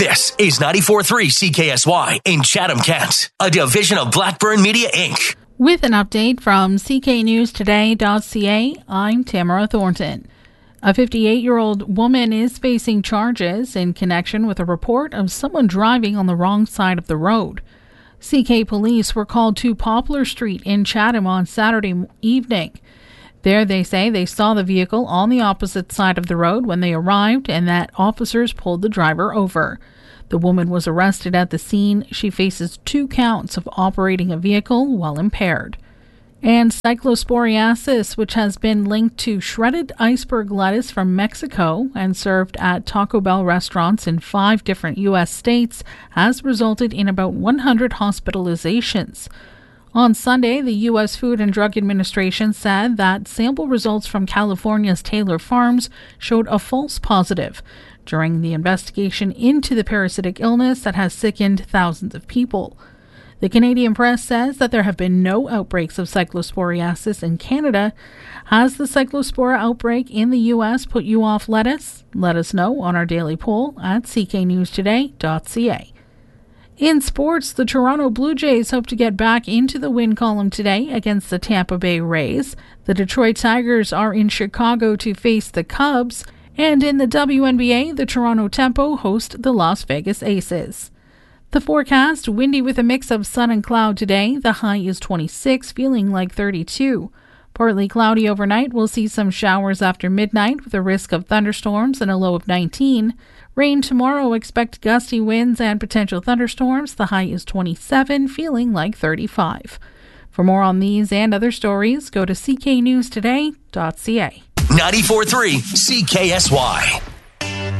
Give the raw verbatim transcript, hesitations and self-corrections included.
This is ninety-four point three C K S Y in Chatham-Kent, a division of Blackburn Media, Incorporated. With an update from C K News Today dot C A, I'm Tamara Thornton. A fifty-eight-year-old woman is facing charges in connection with a report of someone driving on the wrong side of the road. C K police were called to Poplar Street in Chatham on Saturday evening. There they say they saw the vehicle on the opposite side of the road when they arrived and that officers pulled the driver over. The woman was arrested at the scene. She faces two counts of operating a vehicle while impaired. And cyclosporiasis, which has been linked to shredded iceberg lettuce from Mexico and served at Taco Bell restaurants in five different U S states, has resulted in about one hundred hospitalizations. On Sunday, the U S Food and Drug Administration said that sample results from California's Taylor Farms showed a false positive during the investigation into the parasitic illness that has sickened thousands of people. The Canadian press says that there have been no outbreaks of cyclosporiasis in Canada. Has the cyclospora outbreak in the U S put you off lettuce? Let us know on our daily poll at C K News Today dot C A. In sports, the Toronto Blue Jays hope to get back into the win column today against the Tampa Bay Rays. The Detroit Tigers are in Chicago to face the Cubs. And in the W N B A, the Toronto Tempo host the Las Vegas Aces. The forecast, windy with a mix of sun and cloud today. The high is twenty-six, feeling like thirty-two. Partly cloudy overnight. We'll see some showers after midnight with a risk of thunderstorms and a low of nineteen. Rain tomorrow. Expect gusty winds and potential thunderstorms. The high is twenty-seven, feeling like thirty-five. For more on these and other stories, go to C K News Today dot C A. ninety-four point three C K S Y.